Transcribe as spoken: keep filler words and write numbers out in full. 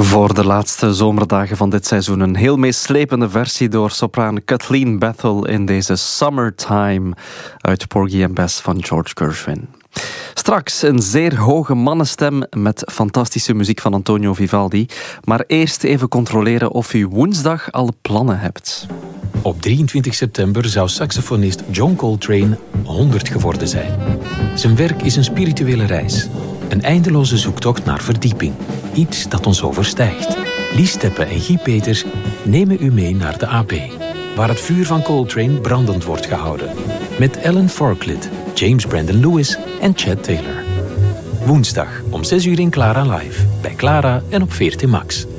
Voor de laatste zomerdagen van dit seizoen een heel meeslepende versie door sopraan Kathleen Bethel in deze Summertime uit Porgy and Bess van George Gershwin. Straks een zeer hoge mannenstem met fantastische muziek van Antonio Vivaldi. Maar eerst even controleren of u woensdag al plannen hebt. Op drieëntwintig september zou saxofonist John Coltrane honderd geworden zijn. Zijn werk is een spirituele reis. Een eindeloze zoektocht naar verdieping. Iets dat ons overstijgt. Lies Teppe en Guy Peters nemen u mee naar de A B, waar het vuur van Coltrane brandend wordt gehouden. Met Ellen Forklid, James Brandon Lewis en Chad Taylor. Woensdag om zes uur in Clara Live. Bij Clara en op V R T Max.